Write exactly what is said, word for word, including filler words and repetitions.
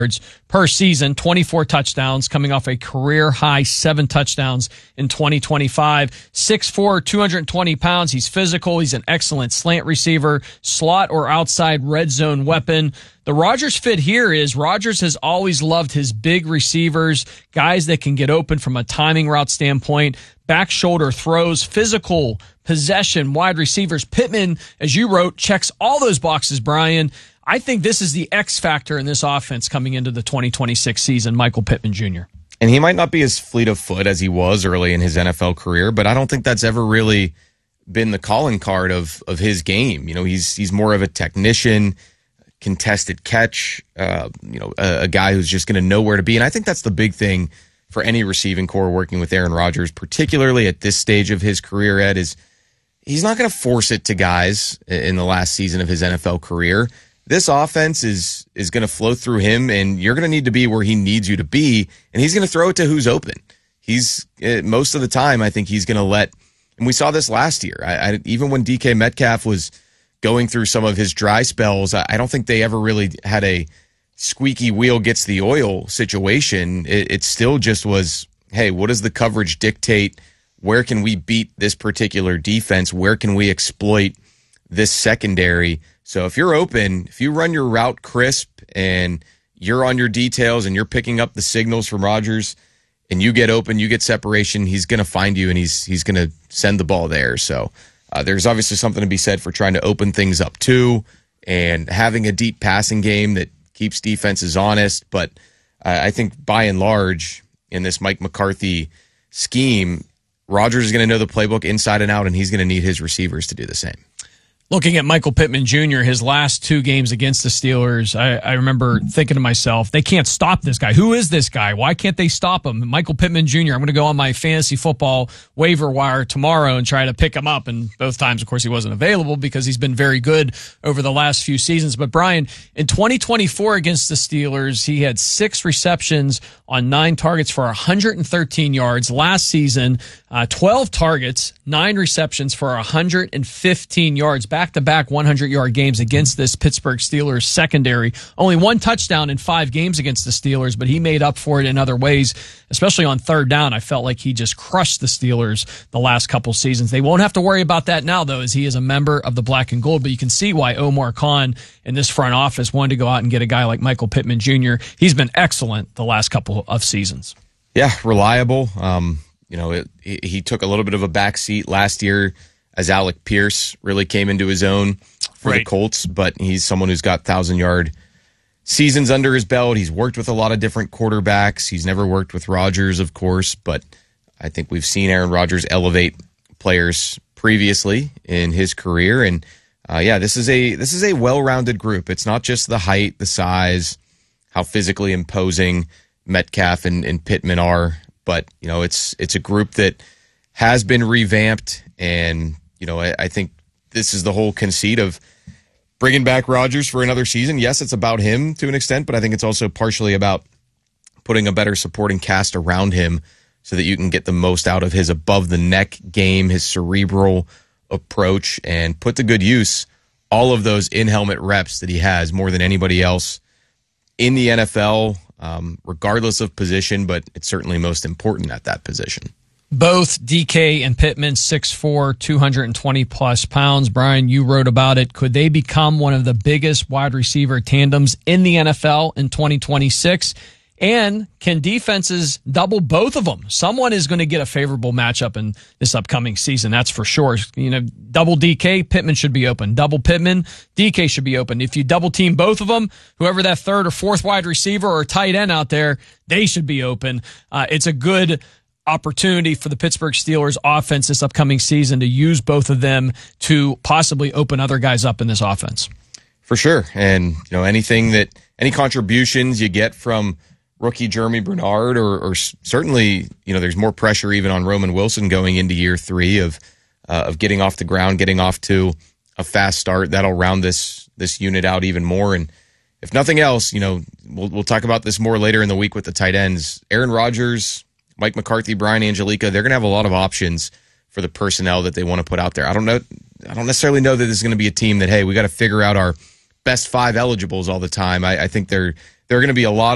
per season, twenty-four touchdowns, coming off a career-high seven touchdowns in twenty twenty-five. six foot four, two hundred twenty pounds. He's physical. He's an excellent slant receiver, slot or outside red zone weapon. The Rodgers fit here is Rodgers has always loved his big receivers, guys that can get open from a timing route standpoint, back shoulder throws, physical, possession, wide receivers. Pittman, as you wrote, checks all those boxes, Brian. I think this is the X factor in this offense coming into the twenty twenty-six season, Michael Pittman Junior And he might not be as fleet of foot as he was early in his N F L career, but I don't think that's ever really been the calling card of of his game. You know, he's he's more of a technician, contested catch, uh, you know, a, a guy who's just going to know where to be. And I think that's the big thing for any receiving core working with Aaron Rodgers, particularly at this stage of his career, Ed, is he's not going to force it to guys in the last season of his N F L career. This offense is is going to flow through him, and you're going to need to be where he needs you to be, and he's going to throw it to who's open. He's uh, most of the time, I think he's going to let, and we saw this last year. I, I, even when D K Metcalf was going through some of his dry spells, I, I don't think they ever really had a squeaky wheel gets the oil situation. It, it still just was, hey, what does the coverage dictate? Where can we beat this particular defense? Where can we exploit this secondary? So if you're open, if you run your route crisp and you're on your details and you're picking up the signals from Rodgers and you get open, you get separation, he's going to find you and he's he's going to send the ball there. So uh, there's obviously something to be said for trying to open things up too and having a deep passing game that keeps defenses honest. But uh, I think by and large in this Mike McCarthy scheme, Rodgers is going to know the playbook inside and out, and he's going to need his receivers to do the same. Looking at Michael Pittman Junior, his last two games against the Steelers, I, I remember thinking to myself, they can't stop this guy. Who is this guy? Why can't they stop him? Michael Pittman Junior, I'm going to go on my fantasy football waiver wire tomorrow and try to pick him up. And both times, of course, he wasn't available because he's been very good over the last few seasons. But Brian, in twenty twenty-four against the Steelers, he had six receptions on nine targets for one hundred thirteen yards. Last season, uh, twelve targets, nine receptions for one hundred fifteen yards. Back-to-back one hundred-yard games against this Pittsburgh Steelers secondary. Only one touchdown in five games against the Steelers, but he made up for it in other ways, especially on third down. I felt like he just crushed the Steelers the last couple seasons. They won't have to worry about that now, though, as he is a member of the Black and Gold, but you can see why Omar Khan in this front office wanted to go out and get a guy like Michael Pittman Junior He's been excellent the last couple of seasons. Yeah, reliable. Um, you know, it, he took a little bit of a backseat last year as Alec Pierce really came into his own for right. the Colts, but he's someone who's got thousand-yard seasons under his belt. He's worked with a lot of different quarterbacks. He's never worked with Rodgers, of course, but I think we've seen Aaron Rodgers elevate players previously in his career, and uh, yeah, this is a this is a well-rounded group. It's not just the height, the size, how physically imposing Metcalf and, and Pittman are, but you know, it's it's a group that has been revamped, and you know, I, I think this is the whole conceit of bringing back Rodgers for another season. Yes, it's about him to an extent, but I think it's also partially about putting a better supporting cast around him so that you can get the most out of his above-the-neck game, his cerebral approach, and put to good use all of those in-helmet reps that he has more than anybody else in the N F L, um, regardless of position, but it's certainly most important at that position. Both D K and Pittman, six foot four, two hundred twenty plus pounds. Brian, you wrote about it. Could they become one of the biggest wide receiver tandems in the N F L in twenty twenty-six? And can defenses double both of them? Someone is going to get a favorable matchup in this upcoming season, that's for sure. You know, double D K, Pittman should be open. Double Pittman, D K should be open. If you double team both of them, whoever that third or fourth wide receiver or tight end out there, they should be open. Uh, it's a good opportunity for the Pittsburgh Steelers offense this upcoming season to use both of them to possibly open other guys up in this offense. For sure. And, you know, anything that, any contributions you get from rookie Jeremy Bernard, or, or certainly, you know, there's more pressure even on Roman Wilson going into year three of, uh, of getting off the ground, getting off to a fast start. That'll round this, this unit out even more. And if nothing else, you know, we'll, we'll talk about this more later in the week with the tight ends. Aaron Rodgers, Mike McCarthy, Brian Angelica, they're going to have a lot of options for the personnel that they want to put out there. I don't know. I don't necessarily know that this is going to be a team that, hey, we got to figure out our best five eligibles all the time. I, I think there, there are going to be a lot